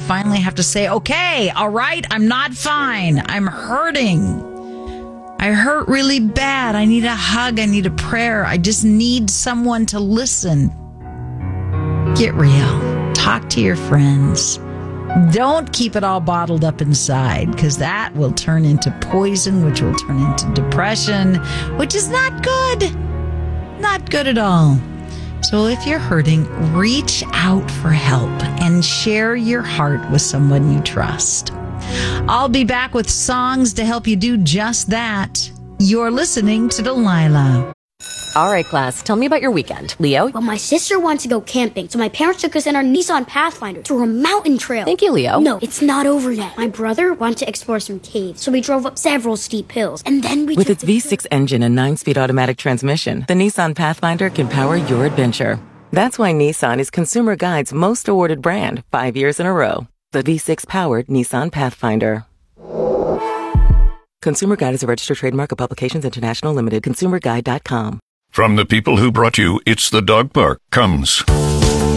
finally have to say, okay, all right, I'm not fine. I'm hurting. I hurt really bad. I need a hug. I need a prayer. I just need someone to listen. Get real. Talk to your friends. Don't keep it all bottled up inside, because that will turn into poison, which will turn into depression, which is not good. Not good at all. So if you're hurting, reach out for help and share your heart with someone you trust. I'll be back with songs to help you do just that. You're listening to Delilah. All right, class, tell me about your weekend. Leo? Well, my sister wanted to go camping, so my parents took us in our Nissan Pathfinder to a mountain trail. Thank you, Leo. No, it's not over yet. My brother wanted to explore some caves, so we drove up several steep hills, and then we With its V6 engine and 9-speed automatic transmission, the Nissan Pathfinder can power your adventure. That's why Nissan is Consumer Guide's most awarded brand 5 years in a row. The V6-powered Nissan Pathfinder. Consumer Guide is a registered trademark of Publications International Limited. ConsumerGuide.com. From the people who brought you It's the Dog Park comes